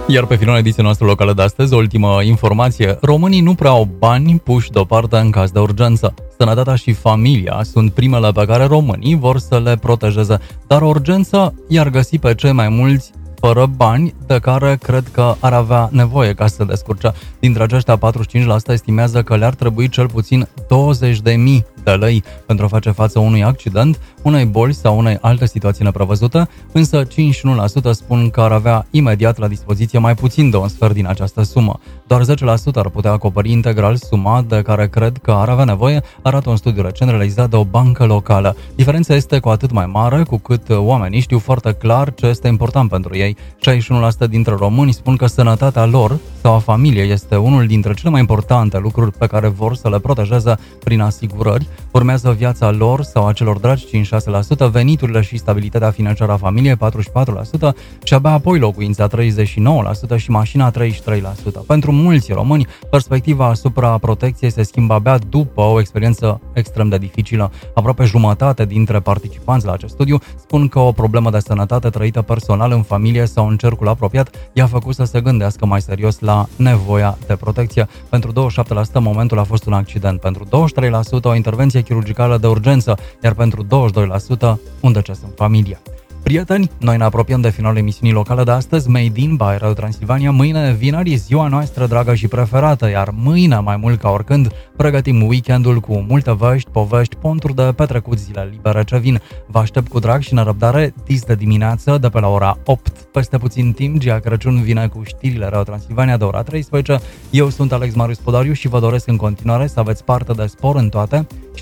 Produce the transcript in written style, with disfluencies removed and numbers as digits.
Iar pe finalul ediției noastre locale de astăzi, o ultimă informație. Românii nu prea au bani puși deoparte în caz de urgență. Sănătatea și familia sunt primele pe care românii vor să le protejeze, dar o urgență i-ar găsi pe cei mai mulți fără bani de care cred că ar avea nevoie ca să se descurce. Dintre aceștia, 45% estimează că le-ar trebui cel puțin 20.000 de lei pentru a face față unui accident, unei boli sau unei alte situații neprevăzute, însă 51% spun că ar avea imediat la dispoziție mai puțin de un sfert din această sumă. Doar 10% ar putea acoperi integral suma de care cred că ar avea nevoie, arată un studiu recent realizat de o bancă locală. Diferența este cu atât mai mare cu cât oamenii știu foarte clar ce este important pentru ei. 61% dintre români spun că sănătatea lor sau a familiei este unul dintre cele mai importante lucruri pe care vor să le protejeze prin asigurări. Urmează viața lor sau a celor dragi, 56%, veniturile și stabilitatea financiară a familiei, 44%, și abia apoi locuința, 39%, și mașina, 33%. Pentru mulți români, perspectiva asupra protecției se schimbă abia după o experiență extrem de dificilă. Aproape jumătate dintre participanți la acest studiu spun că o problemă de sănătate trăită personal în familie sau în cercul apropiat i-a făcut să se gândească mai serios la nevoia de protecție. Pentru 27% momentul a fost un accident, pentru 23% o intervenție chirurgicală de urgență, iar pentru 22% un deces în familie. Prieteni, noi ne apropiem de finalul emisiunii locale de astăzi, Made in by Radio Transilvania. Mâine, vineri, ziua noastră dragă și preferată, iar mâine, mai mult ca oricând, pregătim weekendul cu multe vești, povești, ponturi de petrecut, zile libere ce vin. Vă aștept cu drag și nerăbdare dis de dimineață, de pe la ora 8. Peste puțin timp, Gia Crăciun vine cu știrile Radio Transilvania de ora 13. Eu sunt Alex Marius Podariu și vă doresc în continuare să aveți parte de spor în toate